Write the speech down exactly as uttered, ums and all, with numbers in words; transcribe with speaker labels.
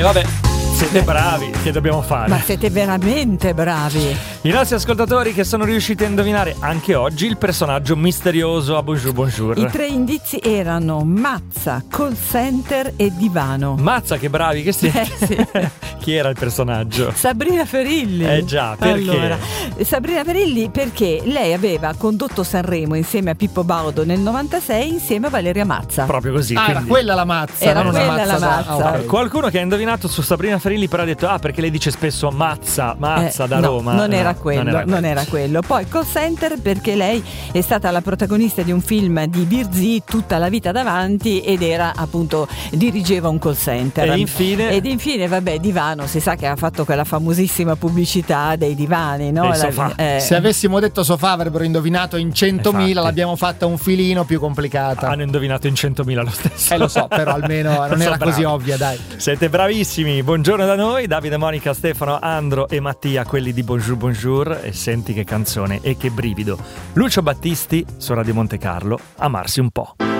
Speaker 1: vabbè, siete bravi, che dobbiamo fare?
Speaker 2: Ma siete veramente bravi.
Speaker 1: I nostri ascoltatori che sono riusciti a indovinare anche oggi il personaggio misterioso a Bonjour Bonjour.
Speaker 2: I tre indizi erano mazza, call center e divano.
Speaker 1: Mazza, che bravi che siete.
Speaker 2: Eh, sì.
Speaker 1: Chi era il personaggio?
Speaker 2: Sabrina Ferilli.
Speaker 1: Eh già, perché?
Speaker 2: Allora, Sabrina Ferilli perché lei aveva condotto Sanremo insieme a Pippo Baudo nel novantasei insieme a Valeria Mazza.
Speaker 1: Proprio così.
Speaker 3: Ah,
Speaker 1: quindi...
Speaker 3: era quella la mazza.
Speaker 2: Era
Speaker 3: non
Speaker 2: quella
Speaker 3: una mazza
Speaker 2: la
Speaker 3: da-
Speaker 2: mazza.
Speaker 3: ah, ok.
Speaker 1: Qualcuno che ha indovinato su Sabrina Ferilli però ha detto ah perché lei dice spesso mazza, mazza
Speaker 2: Eh,
Speaker 1: da
Speaker 2: no,
Speaker 1: Roma.
Speaker 2: non era
Speaker 1: No,
Speaker 2: quello,
Speaker 1: non era
Speaker 2: non era quello. Poi call center perché lei è stata la protagonista di un film di Virzì, Tutta la vita davanti, ed era appunto dirigeva un call center.
Speaker 1: E infine?
Speaker 2: Ed infine vabbè, divano, si sa che ha fatto quella famosissima pubblicità dei divani, no?
Speaker 1: Dei
Speaker 2: La-
Speaker 1: sofà.
Speaker 2: eh,
Speaker 3: Se avessimo detto sofà avrebbero indovinato in centomila,
Speaker 1: Infatti.
Speaker 3: l'abbiamo fatta un filino più complicata.
Speaker 1: Hanno indovinato in centomila lo stesso.
Speaker 3: Eh lo so, però almeno non
Speaker 1: Sono
Speaker 3: era così
Speaker 1: bravi.
Speaker 3: ovvia, dai.
Speaker 1: Siete bravissimi, buongiorno da noi, Davide, Monica, Stefano, Andro e Mattia, quelli di Bonjour Bonjour, e senti che canzone e che brivido. Lucio Battisti su Radio Monte Carlo, Amarsi un po'.